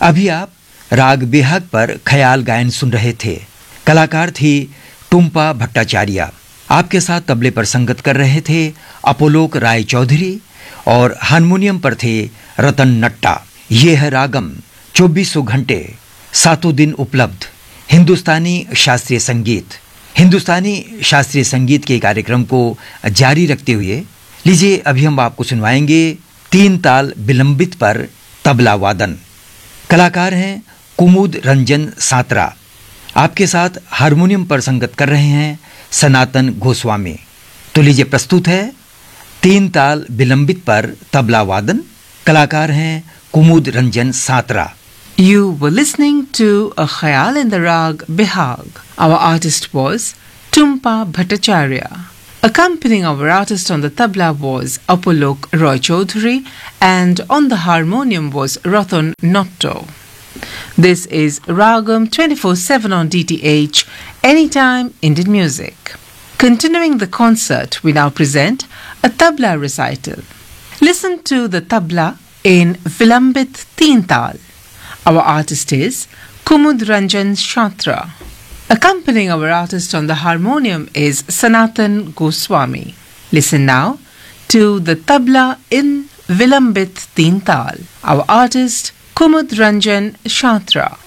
अभी आप राग बेहाग पर ख्याल गायन सुन रहे थे। कलाकार थी टुम्पा भट्टाचार्य। आपके साथ तबले पर संगत कर रहे थे अपोलोक राय चौधरी और हारमोनियम पर थे रतन नट्टा। ये है रागम, 24 घंटे 7 दिन उपलब्ध हिंदुस्तानी शास्त्रीय संगीत। हिंदुस्तानी शास्त्रीय संगीत के कार्यक्रम को जारी रखते हुए लीजिए अभी हम आपको सुनवाएंगे 3 ताल विलंबित पर तबला वादन। कलाकार हैं कुमुद रंजन सात्रा। आपके साथ हारमोनियम पर संगत कर रहे हैं सनातन गोस्वामी। तो लीजिए प्रस्तुत है 3 ताल विलंबित पर तबला वादन। कलाकार हैं कुमुद रंजन सात्रा। You were listening to a khayal in the rag Bihag. Our artist was Tumpa Bhattacharya. Accompanying our artist on the tabla was Apolok Roy Chaudhary and on the harmonium was Ratan Notto. This is Ragam 24/7 on DTH, Anytime Indian Music. Continuing the concert, we now present a tabla recital. Listen to the tabla in Vilambit Teental. Our artist is Kumud Ranjan Shatra. Accompanying our artist on the harmonium is Sanatan Goswami. Listen now to the tabla in Vilambit Teental. Our artist Kumud Ranjan Shatra.